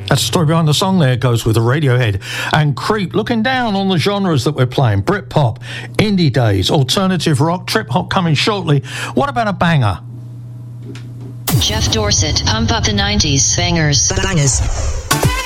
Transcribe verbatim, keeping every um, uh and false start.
That's the story behind the song there. It goes with the Radiohead and Creep. Looking down on the genres that we're playing. Britpop, indie days, alternative rock, trip hop coming shortly. What about a banger? Jeff Dorset, pump up the nineties bangers. Bangers.